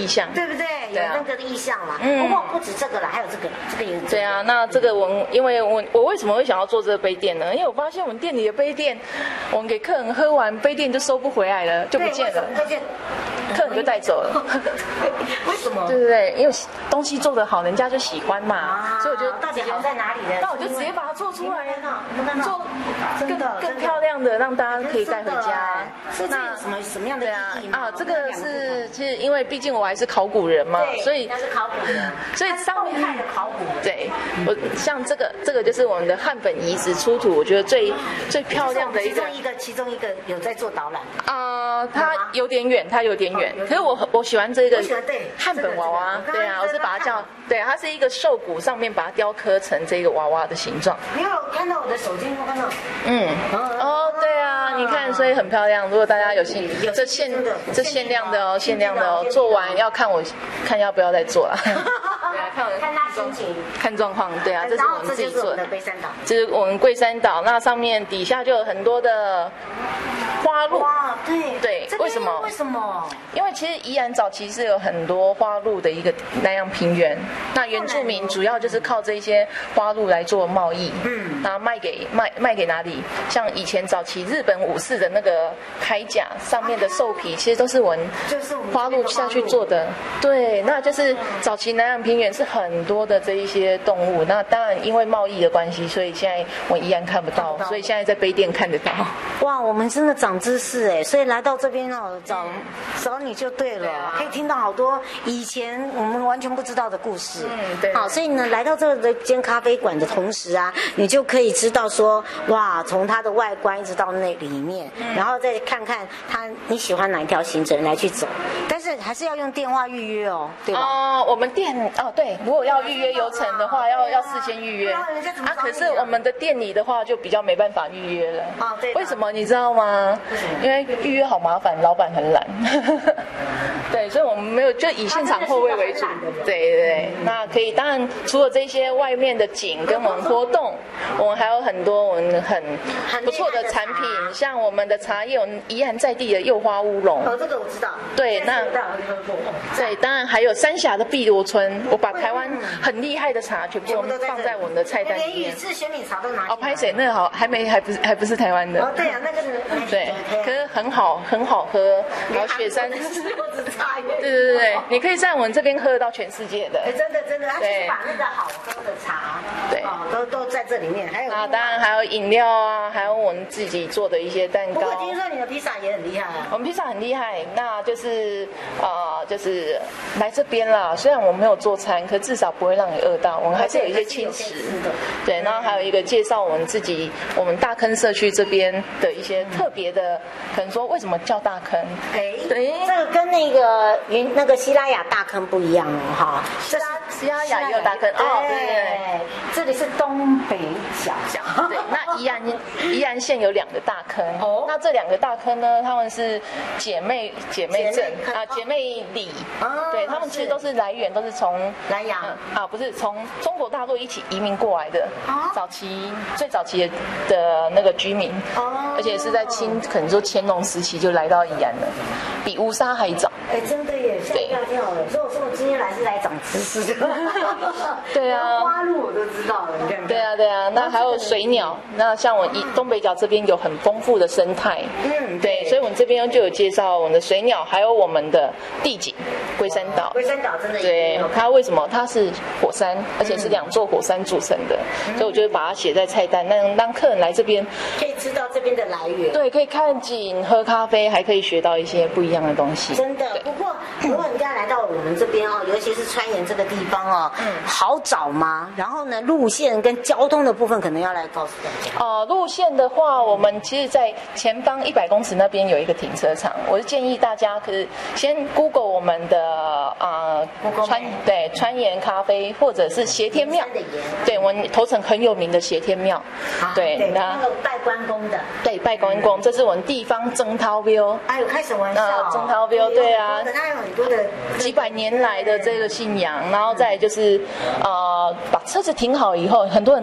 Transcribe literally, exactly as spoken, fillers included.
意象， 对不对？有那个的意象嘛。 嗯， 不过不止这个了，还有这个了，这个也对啊。那这个我们，因为我我为什么会想要做这个杯垫呢？因为我发现我们店里的杯垫，我们给客人喝完杯垫就收不回来了，就不见了，客人就带走了。 为什么？ 对对对，因为东西做得好，人家就喜欢嘛， 啊、 所以我就到底好在哪里呢？ 那我就直接把它做出来，做更更漂亮的，让大家可以带回家。 是这有什么什么样的意义吗？ 啊，这个是其实因为毕竟我还是考古人嘛，所以那是考古人， 所以上面的考古人。 对，我像这个这个就是我们的汉本遗址出土，我觉得最最漂亮的一个。 其中一个其中一个有在做导览。 啊，它有点远，它有点远。可是我我喜欢这个汉本娃娃，对啊，我是把它叫对，它是一个兽骨上面把它雕刻成这个娃娃的形状。 你有看到我的手机吗？看到？ 嗯，哦，对啊，你看，所以很漂亮。如果大家有兴趣，这限这限量的哦，限量的哦，做完要看我看要不要再做了。对啊，看我看他心情， 看状况。对啊，这是我们自己做的。 龟山岛， 这是我们龟山岛，那上面底下就有很多的花鹿。 哇，对对，为什么？ 为什么？ 因为其实宜兰早期是有很多花鹿的一个南洋平原，那原住民主要就是靠这些花鹿来做贸易，嗯，然后卖给卖卖给哪里？像以前早期日本武士的那个铠甲上面的兽皮，其实都是我们花鹿下去做的。对，那就是早期南洋平原是很多的这一些动物，那当然因为贸易的关系，所以现在我宜兰看不到，所以现在在杯店看得到。 哇，我们真的长知识哎，所以来到这边哦，找找你就对了，可以听到好多以前我们完全不知道的故事。 嗯，对。 好，所以呢，来到这个间咖啡馆的同时啊，你就可以知道说，哇，从它的外观一直到那里面，嗯、然后再看看它你喜欢哪一条行程来去走，但是还是要用电话预约哦，对吧？ 哦，我们店哦对，如果要预约游程的话，要要事先预约。啊，可是我们的店里的话就比较没办法预约了。啊，对。为什么你知道吗？因为预约好麻烦，老板很懒。对，所以我们没有就以现场后位为主。对对，那可以。当然，除了这些外面的景跟我们活动，我们还有很多我们很不错的产品，像我们的茶叶，我们宜兰在地的柚花乌龙。 哦，这个我知道。 对，那对，当然还有三峡的碧螺春，我把台湾很厉害的茶全部放在我们的菜单里面。 连宇治玄米茶都拿。 哦，拍谁？那个好，还没，还不是，还不是台湾的。 哦，对啊，那个是。 对，可是很好，很好喝。然后雪山。对对对对，你可以在我们这边喝得到全世界的。 哎，真的真的，他就是把那个好喝的茶，对，哦，都都在这里面。还有啊，当然还有饮料啊，还有我们自己做的一些蛋糕。 不过听说你的披萨也很厉害啊。 我们披萨很厉害，那就是啊、呃，就是来这边啦。虽然我们没有做餐，可至少不会让你饿到。我们还是有一些轻食。对，然后还有一个介绍我们自己，我们大坑社区这边的一些特别的，可能说为什么叫大坑？ 哎，对，这个跟那个云那个西拉雅大坑不一样哦，哈。 西拉西拉雅也有大坑哦，对对， 这里是东北角。 对，那宜兰宜兰县有两个大坑，哦，那这两个大坑呢，他们是姐妹姐妹镇啊，姐妹里，对，他们其实都是来源都是从南洋啊，不是从中国大陆一起移民过来的，早期最早期的那个居民，哦，而且是在清可能说乾隆时期就来到宜兰了，比乌沙还早。 哎，真的耶，吓一跳了。所以我说我今天来是来长知识的。 对啊， 花鹿我都知道了，你看。 对啊，对啊，那还有水鸟，那像我一东北角这边有很丰富的生态，嗯，对，所以我们这边就有介绍我们的水鸟，还有我们的地景，龟山岛。 龟山岛真的对，它为什么？它是火山，而且是两座火山组成的，所以我就把它写在菜单，那让客人来这边可以知道这边的来源。 对，可以看景、喝咖啡，还可以学到一些不一样的东西。 真的。不过，如果你刚才来到我们这边哦，尤其是川盐这个地方哦，嗯，好找吗？然后呢，路线跟交通的部分可能要来告诉大家。 呃，路线的话，我们其实在前方一百公尺那边有一个停车场，我是建议大家可是先 Google 我们的啊、呃、川对川盐咖啡或者是协天庙，对我们头城很有名的协天庙， 啊、对，对那个拜关公的， 对拜关公，这是我们地方征讨标， 哎呦开什么玩笑， 呃征讨标对啊。 它有很多的几百年来的这个信仰，然后再就是呃把车子停好以后，很多人